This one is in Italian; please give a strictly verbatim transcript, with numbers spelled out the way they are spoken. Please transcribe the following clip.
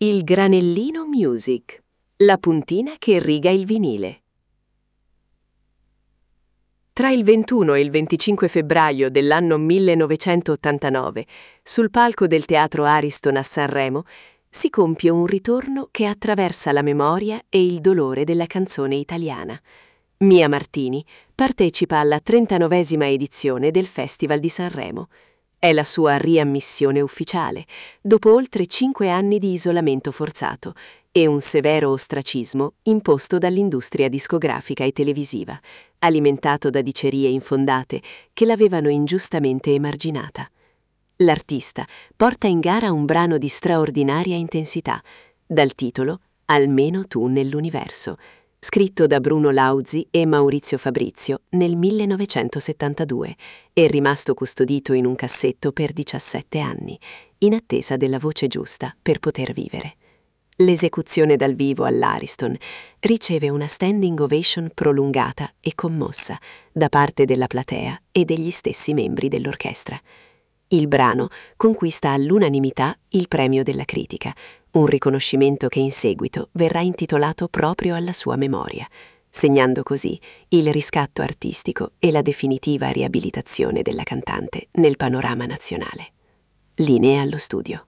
Il Granellino Music, la puntina che riga il vinile. Tra il ventuno e il venticinque febbraio dell'anno millenovecentottantanove, sul palco del Teatro Ariston a Sanremo, si compie un ritorno che attraversa la memoria e il dolore della canzone italiana. Mia Martini partecipa alla trentanovesima edizione del Festival di Sanremo. È la sua riammissione ufficiale, dopo oltre cinque anni di isolamento forzato e un severo ostracismo imposto dall'industria discografica e televisiva, alimentato da dicerie infondate che l'avevano ingiustamente emarginata. L'artista porta in gara un brano di straordinaria intensità, dal titolo Almeno tu nell'universo, scritto da Bruno Lauzi e Maurizio Fabrizio nel millenovecentosettantadue e rimasto custodito in un cassetto per diciassette anni, in attesa della voce giusta per poter vivere. L'esecuzione dal vivo all'Ariston riceve una standing ovation prolungata e commossa da parte della platea e degli stessi membri dell'orchestra. Il brano conquista all'unanimità il premio della critica, un riconoscimento che in seguito verrà intitolato proprio alla sua memoria, segnando così il riscatto artistico e la definitiva riabilitazione della cantante nel panorama nazionale. Linea allo studio.